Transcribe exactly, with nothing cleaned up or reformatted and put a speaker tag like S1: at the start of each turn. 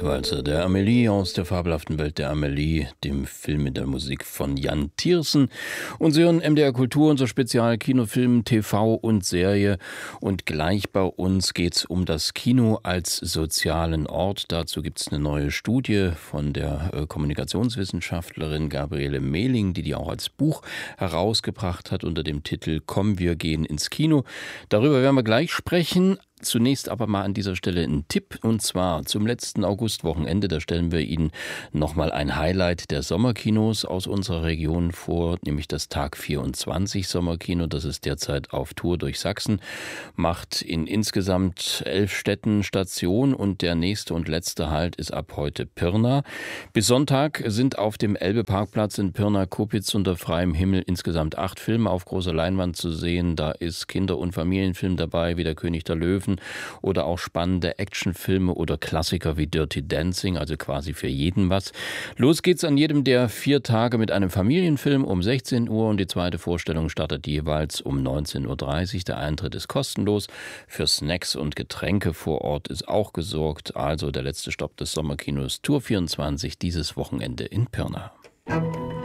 S1: Musikwalzer der Amelie aus der fabelhaften Welt der Amelie, dem Film mit der Musik von Jan Tiersen. Und Sie hören M D R Kultur, unser Spezial Kinofilm, T V und Serie. Und gleich bei uns geht es um das Kino als sozialen Ort. Dazu gibt es eine neue Studie von der äh, Kommunikationswissenschaftlerin Gabriele Mehling, die die auch als Buch herausgebracht hat unter dem Titel Komm, wir gehen ins Kino. Darüber werden wir gleich sprechen. Zunächst aber mal an dieser Stelle ein Tipp, und zwar zum letzten Augustwochenende. Da stellen wir Ihnen nochmal ein Highlight der Sommerkinos aus unserer Region vor, nämlich das Tag vierundzwanzig Sommerkino. Das ist derzeit auf Tour durch Sachsen, macht in insgesamt elf Städten Station, und der nächste und letzte Halt ist ab heute Pirna. Bis Sonntag sind auf dem Elbe-Parkplatz in Pirna-Kupitz unter freiem Himmel insgesamt acht Filme auf großer Leinwand zu sehen. Da ist Kinder- und Familienfilm dabei, wie der König der Löwen, oder auch spannende Actionfilme oder Klassiker wie Dirty Dancing, also quasi für jeden was. Los geht's an jedem der vier Tage mit einem Familienfilm um sechzehn Uhr, und die zweite Vorstellung startet jeweils um neunzehn Uhr dreißig. Der Eintritt ist kostenlos. Für Snacks und Getränke vor Ort ist auch gesorgt. Also der letzte Stopp des Sommerkinos Tour vierundzwanzig dieses Wochenende in Pirna.